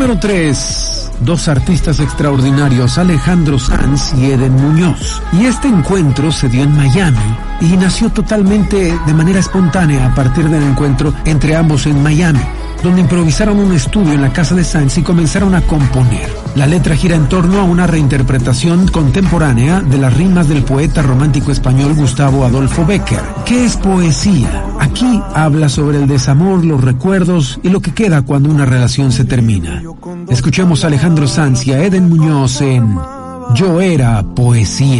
Número 3. Dos artistas extraordinarios, Alejandro Sanz y Eden Muñoz. Y este encuentro se dio en Miami y nació totalmente de manera espontánea a partir del encuentro entre ambos en Miami, donde improvisaron un estudio en la casa de Sanz y comenzaron a componer. La letra gira en torno a una reinterpretación contemporánea de las rimas del poeta romántico español Gustavo Adolfo Bécquer. ¿Qué es poesía? Aquí habla sobre el desamor, los recuerdos y lo que queda cuando una relación se termina. Escuchemos a Alejandro Sanz y a Eden Muñoz en Yo Era Poesía.